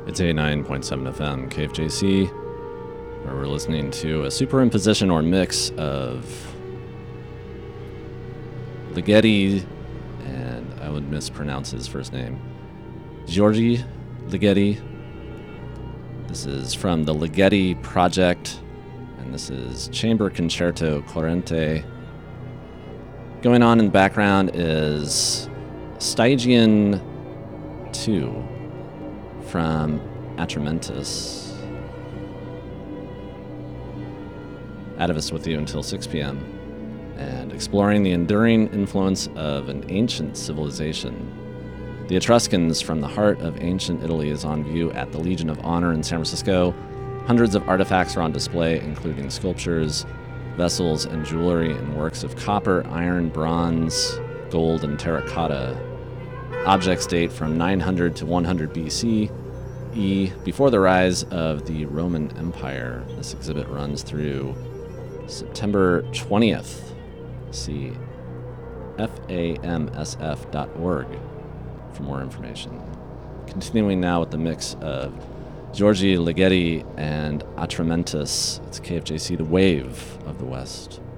It's 89.7 FM KFJC, where we're listening to a superimposition or mix of Ligeti, and I would mispronounce his first name, Giorgi Ligeti. This is from the Ligeti Project, and this is Chamber Concerto Corrente. Going on in the background is Stygian 2 from Atramentus. Atavist with you until 6 p.m. and exploring the enduring influence of an ancient civilization. The Etruscans from the heart of ancient Italy is on view at the Legion of Honor in San Francisco. Hundreds of artifacts are on display, including sculptures, vessels, and jewelry in works of copper, iron, bronze, gold, and terracotta. Objects date from 900 to 100 BC, before the rise of the Roman Empire. This exhibit runs through September 20th. See famsf.org for more information. Continuing now with the mix of Giorgi Ligeti and Atramentus. It's KFJC, the Wave of the West.